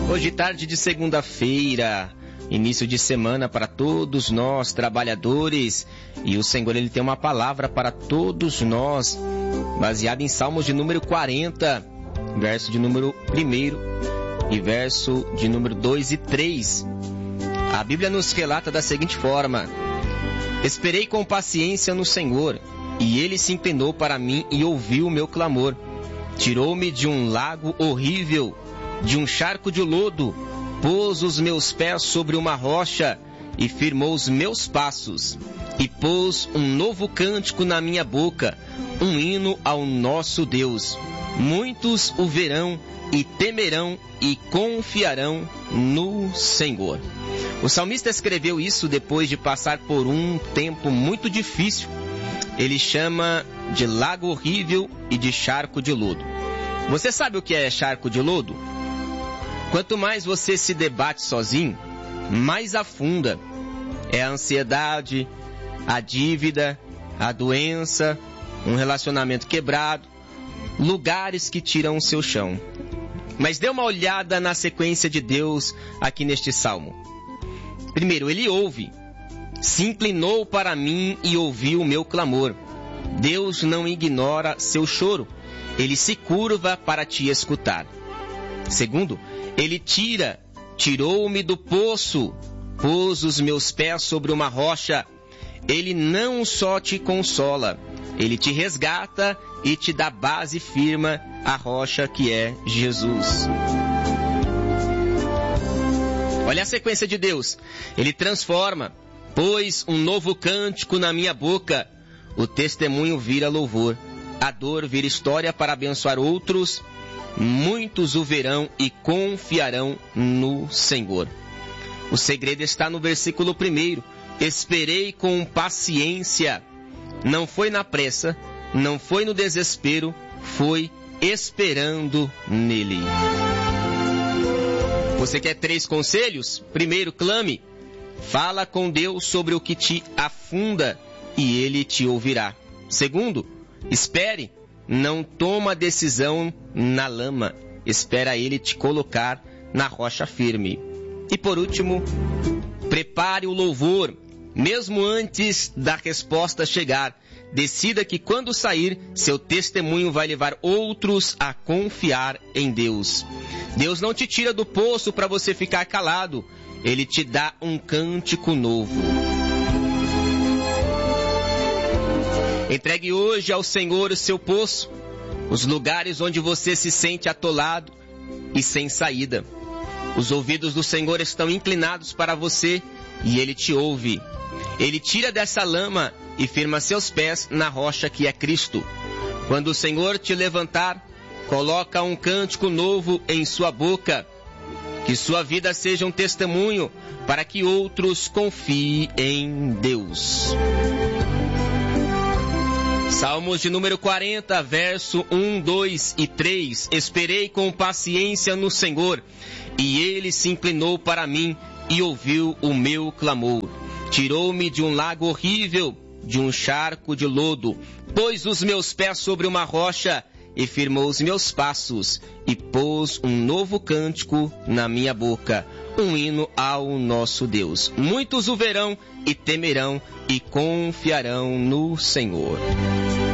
Hoje, tarde de segunda-feira, início de semana para todos nós, trabalhadores. E o Senhor, Ele tem uma palavra para todos nós, baseada em Salmos de número 40, verso de número 1 e verso de número 2 e 3. A Bíblia nos relata da seguinte forma: Esperei com paciência no Senhor, e Ele se inclinou para mim e ouviu o meu clamor. Tirou-me de um lago horrível, de um charco de lodo, pôs os meus pés sobre uma rocha e firmou os meus passos, e pôs um novo cântico na minha boca, um hino ao nosso Deus. Muitos o verão e temerão e confiarão no Senhor. O salmista escreveu isso depois de passar por um tempo muito difícil. Ele chama de lago horrível e de charco de lodo. Você sabe o que é charco de lodo? Quanto mais você se debate sozinho, mais afunda. É a ansiedade, a dívida, a doença, um relacionamento quebrado, lugares que tiram o seu chão. Mas dê uma olhada na sequência de Deus aqui neste salmo. Primeiro, Ele ouve, se inclinou para mim e ouviu o meu clamor. Deus não ignora seu choro, Ele se curva para te escutar. Segundo, Ele tirou-me do poço, pôs os meus pés sobre uma rocha. Ele não só te consola, Ele te resgata e te dá base firme, a rocha que é Jesus. Olha a sequência de Deus. Ele transforma, pôs um novo cântico na minha boca. O testemunho vira louvor, a dor vira história para abençoar outros. Muitos o verão e confiarão no Senhor. O segredo está no versículo 1. Esperei com paciência. Não foi na pressa, não foi no desespero, foi esperando nele. Você quer 3 conselhos? Primeiro, clame. Fala com Deus sobre o que te afunda e Ele te ouvirá. Segundo, espere. Não toma decisão na lama. Espera Ele te colocar na rocha firme. E por último, prepare o louvor. Mesmo antes da resposta chegar, decida que quando sair, seu testemunho vai levar outros a confiar em Deus. Deus não te tira do poço para você ficar calado. Ele te dá um cântico novo. Entregue hoje ao Senhor o seu poço, os lugares onde você se sente atolado e sem saída. Os ouvidos do Senhor estão inclinados para você e Ele te ouve. Ele tira dessa lama e firma seus pés na rocha que é Cristo. Quando o Senhor te levantar, coloca um cântico novo em sua boca. Que sua vida seja um testemunho para que outros confiem em Deus. Salmos de número 40, verso 1, 2 e 3. Esperei com paciência no Senhor, e Ele se inclinou para mim e ouviu o meu clamor. Tirou-me de um lago horrível, de um charco de lodo, pôs os meus pés sobre uma rocha e firmou os meus passos, e pôs um novo cântico na minha boca, um hino ao nosso Deus. Muitos o verão e temerão e confiarão no Senhor.